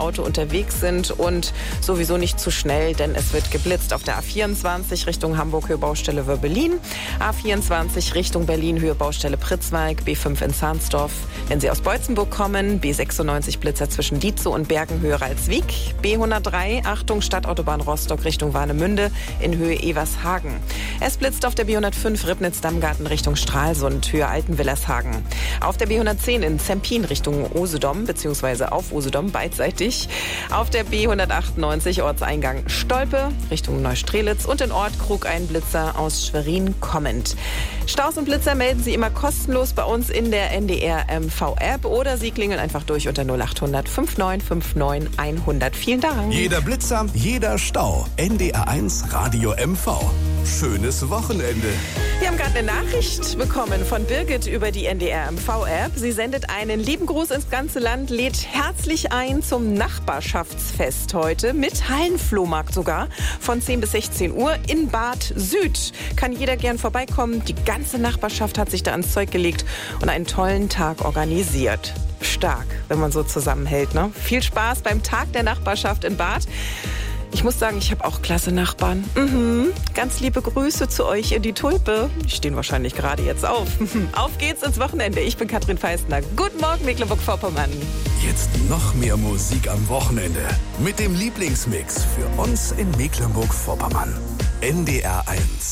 Auto unterwegs sind und sowieso nicht zu schnell, denn es wird geblitzt auf der A24 Richtung Hamburg, Höhe Baustelle Wörbelin, A24 Richtung Berlin, Höhe Baustelle Pritzwalk, B5 in Zahnsdorf. Wenn Sie aus Beutzenburg kommen, B96 Blitzer zwischen Dietzow und Bergen, Höhe Ralswiek, B103, Achtung, Stadtautobahn Rostock Richtung Warnemünde in Höhe Evershagen. Es blitzt auf der B105 Ribnitz-Dammgarten Richtung Stralsund, Höhe Altenwillershagen. Auf der B110 in Zempin Richtung Usedom, beziehungsweise auf Usedom, beidseitig. Auf der B198 Ortseingang Stolpe Richtung Neustrelitz und in Ort Krug ein Blitzer aus Schwerin kommend. Staus und Blitzer melden Sie immer kostenlos bei uns in der NDR MV-App oder Sie klingeln einfach durch unter 0800 5959 100. Vielen Dank. Jeder Blitzer, jeder Stau. NDR1 Radio MV. Schönes Wochenende. Wir haben gerade eine Nachricht bekommen von Birgit über die NDR MV-App. Sie sendet einen lieben Gruß ins ganze Land, lädt herzlich ein zum Nachbarschaftsfest heute mit Hallenflohmarkt sogar von 10 bis 16 Uhr in Bad Süd. Kann jeder gern vorbeikommen. Die ganze Nachbarschaft hat sich da ans Zeug gelegt und einen tollen Tag organisiert. Stark, wenn man so zusammenhält, ne? Viel Spaß beim Tag der Nachbarschaft in Bad. Ich muss sagen, ich habe auch klasse Nachbarn. Ganz liebe Grüße zu euch in die Tulpe. Die stehen wahrscheinlich gerade jetzt auf. Auf geht's ins Wochenende. Ich bin Katrin Feistner. Guten Morgen, Mecklenburg-Vorpommern. Jetzt noch mehr Musik am Wochenende. Mit dem Lieblingsmix für uns in Mecklenburg-Vorpommern. NDR 1.